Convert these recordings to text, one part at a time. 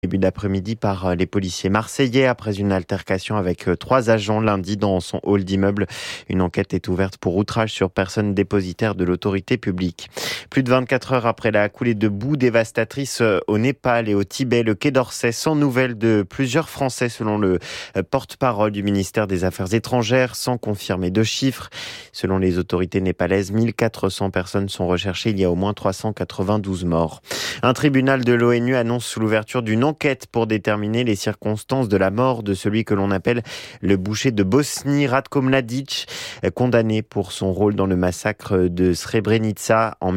Début d'après-midi par les policiers marseillais après une altercation avec 3 agents lundi dans son hall d'immeuble. Une enquête est ouverte pour outrage sur personne dépositaire de l'autorité publique. Plus de 24 heures après la coulée de boue dévastatrice au Népal et au Tibet, le Quai d'Orsay sans nouvelles de plusieurs Français selon le porte-parole du ministère des Affaires étrangères, sans confirmer de chiffres. Selon les autorités népalaises, 1400 personnes sont recherchées. Il y a au moins 392 morts. Un tribunal de l'ONU annonce l'ouverture d'une enquête pour déterminer les circonstances de la mort de celui que l'on appelle le boucher de Bosnie, Ratko Mladic, condamné pour son rôle dans le massacre de Srebrenica en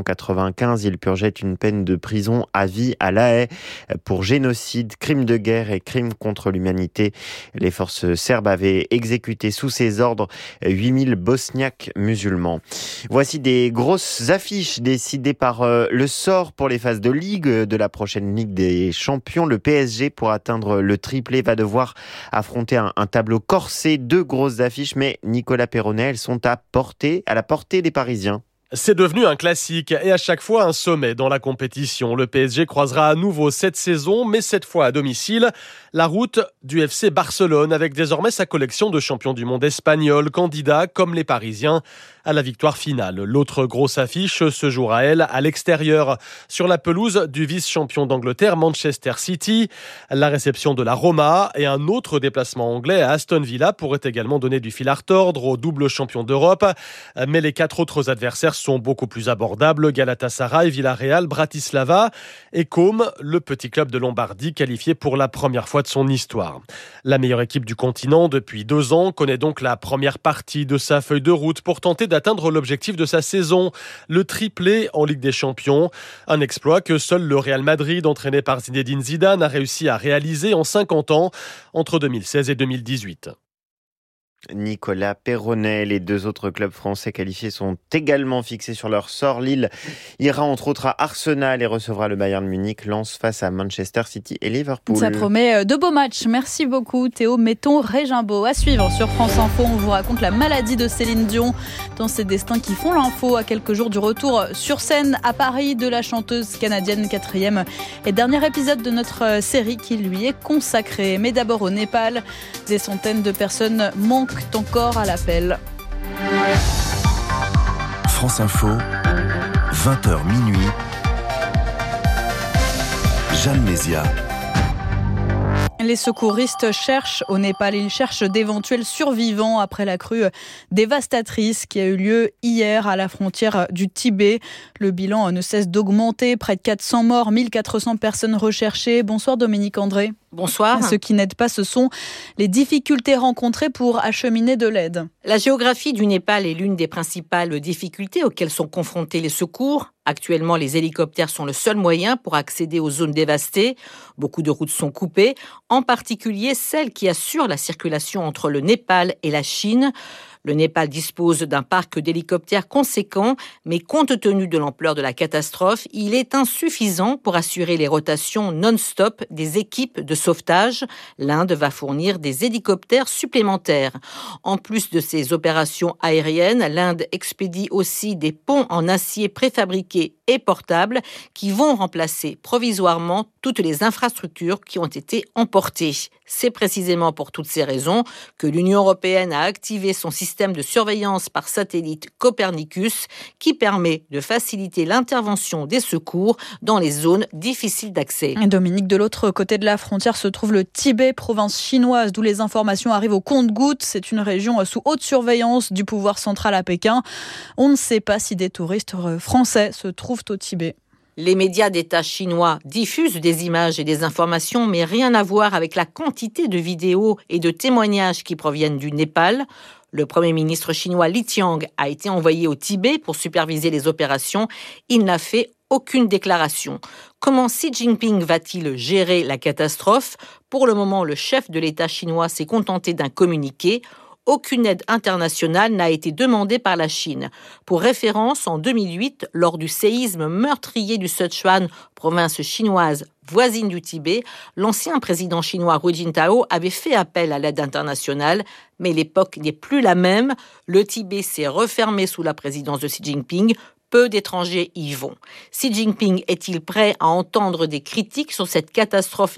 1995. Il purgeait une peine de prison à vie à La Haye pour génocide, crime de guerre et crime contre l'humanité. Les forces serbes avaient exécuté sous ses ordres 8000 bosniaques musulmans. Voici des grosses affiches décidées par le sort pour les phases de Ligue de la prochaine Ligue des Champions. Le PSG, pour atteindre le triplé, va devoir affronter un tableau corsé. 2 grosses affiches, mais Nicolas Perronnet, elles sont à la portée des Parisiens. C'est devenu un classique et à chaque fois un sommet dans la compétition. Le PSG croisera à nouveau cette saison, mais cette fois à domicile, la route du FC Barcelone avec désormais sa collection de champions du monde espagnols, candidats comme les Parisiens à la victoire finale. L'autre grosse affiche se jouera, elle, à l'extérieur, sur la pelouse du vice-champion d'Angleterre, Manchester City. La réception de la Roma et un autre déplacement anglais à Aston Villa pourrait également donner du fil à retordre au double champion d'Europe. Mais les 4 autres adversaires sont beaucoup plus abordables. Galatasaray, Villarreal, Bratislava et Côme, le petit club de Lombardie qualifié pour la première fois de son histoire. La meilleure équipe du continent depuis 2 ans connaît donc la première partie de sa feuille de route pour tenter d'atteindre l'objectif de sa saison, le triplé en Ligue des Champions. Un exploit que seul le Real Madrid, entraîné par Zinedine Zidane, a réussi à réaliser en 50 ans, entre 2016 et 2018. Nicolas Perronnet, les 2 autres clubs français qualifiés sont également fixés sur leur sort. Lille ira entre autres à Arsenal et recevra le Bayern Munich. Lens face à Manchester City et Liverpool. Ça promet de beaux matchs. Merci beaucoup Théo Metton-Régimbaud. À suivre sur France Info, on vous raconte la maladie de Céline Dion dans ses destins qui font l'info à quelques jours du retour sur scène à Paris de la chanteuse canadienne, 4e et dernier épisode de notre série qui lui est consacré. Mais d'abord au Népal, des centaines de personnes manquent encore à l'appel. France Info, 20h minuit. Jeanne Mézia. Les secouristes cherchent au Népal, ils cherchent d'éventuels survivants après la crue dévastatrice qui a eu lieu hier à la frontière du Tibet. Le bilan ne cesse d'augmenter, près de 400 morts, 1400 personnes recherchées. Bonsoir Dominique André. Bonsoir. Ce qui n'aide pas, ce sont les difficultés rencontrées pour acheminer de l'aide. La géographie du Népal est l'une des principales difficultés auxquelles sont confrontés les secours. Actuellement, les hélicoptères sont le seul moyen pour accéder aux zones dévastées. Beaucoup de routes sont coupées, en particulier celles qui assurent la circulation entre le Népal et la Chine. Le Népal dispose d'un parc d'hélicoptères conséquent, mais compte tenu de l'ampleur de la catastrophe, il est insuffisant pour assurer les rotations non-stop des équipes de sauvetage. L'Inde va fournir des hélicoptères supplémentaires. En plus de ces opérations aériennes, l'Inde expédie aussi des ponts en acier préfabriqués et portables qui vont remplacer provisoirement toutes les infrastructures qui ont été emportées. C'est précisément pour toutes ces raisons que l'Union européenne a activé son système de surveillance par satellite Copernicus qui permet de faciliter l'intervention des secours dans les zones difficiles d'accès. Dominique, de l'autre côté de la frontière se trouve le Tibet, province chinoise d'où les informations arrivent au compte-gouttes. C'est une région sous haute surveillance du pouvoir central à Pékin. On ne sait pas si des touristes français se trouvent au Tibet. Les médias d'État chinois diffusent des images et des informations, mais rien à voir avec la quantité de vidéos et de témoignages qui proviennent du Népal. Le Premier ministre chinois Li Qiang a été envoyé au Tibet pour superviser les opérations. Il n'a fait aucune déclaration. Comment Xi Jinping va-t-il gérer la catastrophe ? Pour le moment, le chef de l'État chinois s'est contenté d'un communiqué. Aucune aide internationale n'a été demandée par la Chine. Pour référence, en 2008, lors du séisme meurtrier du Sichuan, province chinoise voisine du Tibet, l'ancien président chinois Hu Jintao avait fait appel à l'aide internationale, mais l'époque n'est plus la même. Le Tibet s'est refermé sous la présidence de Xi Jinping. Peu d'étrangers y vont. Xi Jinping est-il prêt à entendre des critiques sur cette catastrophe